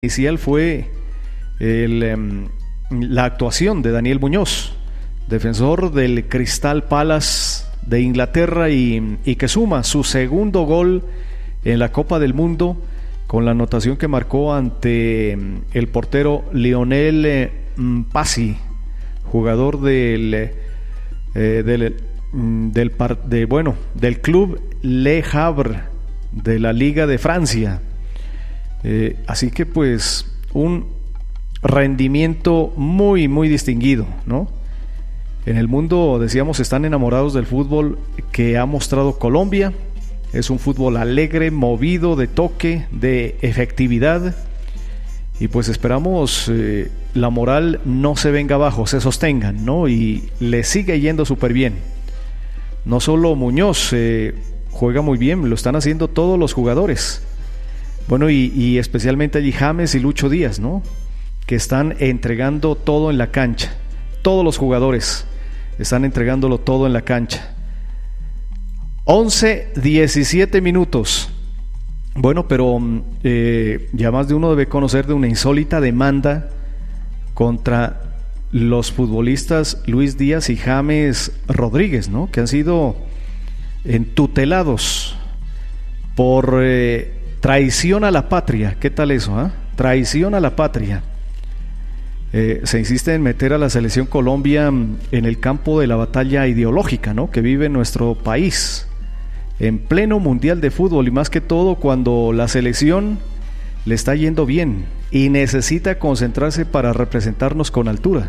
Inicial fue la actuación de Daniel Muñoz, defensor del Crystal Palace de Inglaterra y que suma su segundo gol en la Copa del Mundo con la anotación que marcó ante el portero Lionel Mpassi, jugador del club Le Havre de la Liga de Francia. Así que pues un rendimiento muy distinguido, ¿no? En el mundo, decíamos, están enamorados del fútbol que ha mostrado Colombia. Es un fútbol alegre, movido, de toque, de efectividad, y pues esperamos la moral no se venga abajo, se sostengan, ¿no? Y le sigue yendo súper bien. No solo Muñoz juega muy bien, lo están haciendo todos los jugadores. Bueno, y especialmente allí James y Lucho Díaz, ¿no? Que están entregando todo en la cancha. Todos los jugadores están entregándolo todo en la cancha. 11-17 minutos. Bueno, pero ya más de uno debe conocer de una insólita demanda contra los futbolistas Luis Díaz y James Rodríguez, ¿no? Que han sido tutelados por traición a la patria. ¿Qué tal eso? Traición a la patria. Se insiste en meter a la selección Colombia en el campo de la batalla ideológica, ¿no? Que vive nuestro país en pleno mundial de fútbol, y más que todo cuando la selección le está yendo bien y necesita concentrarse para representarnos con altura.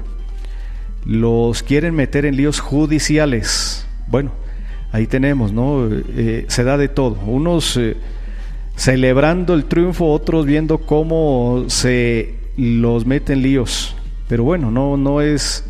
Los quieren meter en líos judiciales. Bueno, ahí tenemos, ¿no? Se da de todo. Unos celebrando el triunfo, otros viendo cómo se los meten líos, pero bueno, no es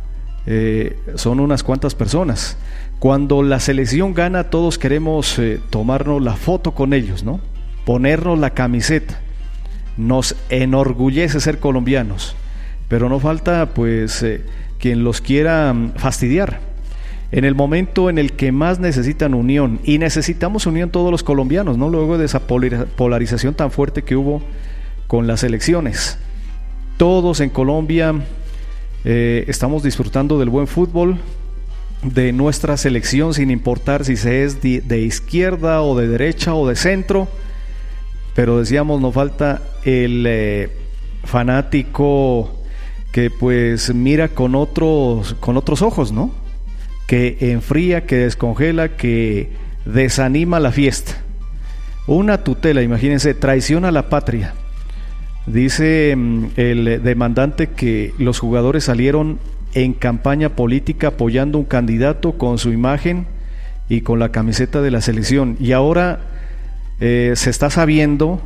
son unas cuantas personas. Cuando la selección gana, todos queremos tomarnos la foto con ellos, ¿no? Ponernos la camiseta. Nos enorgullece ser colombianos, pero no falta pues quien los quiera fastidiar en el momento en el que más necesitan unión, y necesitamos unión todos los colombianos, ¿no? Luego de esa polarización tan fuerte que hubo con las elecciones. Todos en Colombia estamos disfrutando del buen fútbol de nuestra selección, sin importar si se es de izquierda o de derecha o de centro, pero decíamos, no falta el fanático que pues mira con otros ojos, ¿no? Que enfría, que descongela, que desanima la fiesta. Una tutela, imagínense, traición a la patria. Dice el demandante que los jugadores salieron en campaña política apoyando un candidato con su imagen y con la camiseta de la selección, y ahora se está sabiendo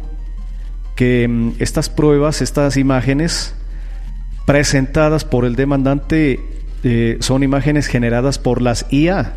que estas pruebas, estas imágenes presentadas por el demandante son imágenes generadas por las IA.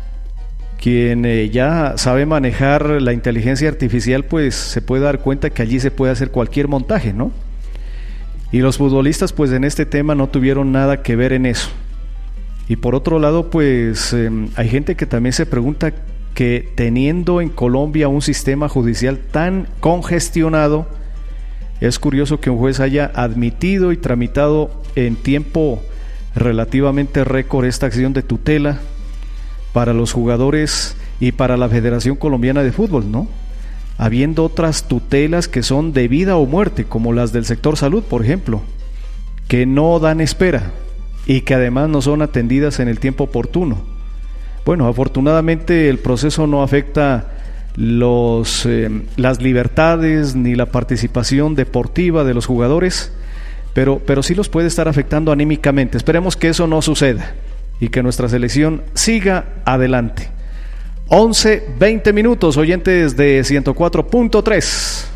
Quien ya sabe manejar la inteligencia artificial pues se puede dar cuenta que allí se puede hacer cualquier montaje, ¿no? Y los futbolistas pues en este tema no tuvieron nada que ver en eso. Y por otro lado pues hay gente que también se pregunta que teniendo en Colombia un sistema judicial tan congestionado, es curioso que un juez haya admitido y tramitado en tiempo relativamente récord esta acción de tutela para los jugadores y para la Federación Colombiana de Fútbol, ¿no? Habiendo otras tutelas que son de vida o muerte, como las del sector salud, por ejemplo, que no dan espera y que además no son atendidas en el tiempo oportuno. Bueno, afortunadamente el proceso no afecta las libertades ni la participación deportiva de los jugadores, pero sí los puede estar afectando anímicamente. Esperemos que eso no suceda y que nuestra selección siga adelante. 11-20 minutos, oyentes de 104.3.